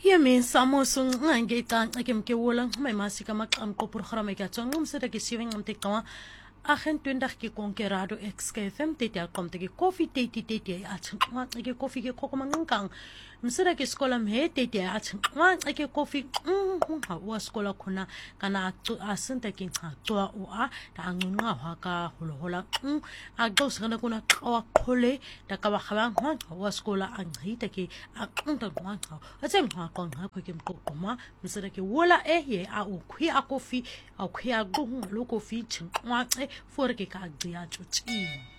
Yemi Samusung Nangeta Akimkewola, my Masika Programmega, Msada Kissing and take a Agentunda que conquerado excafem tetia come take coffee tete at like a coffee cocomangang. Msada que scolam he tetia at one like a coffee was cola kuna kana ascent taking toa or Tanguna Haka Holola a ghost Ganakuna or Pole, the Kawahan was cola and he take a counter one. I say, Hakon, Hakim Kokoma, Msada que wola eh, a queer coffee, a queer go local feature. For a card,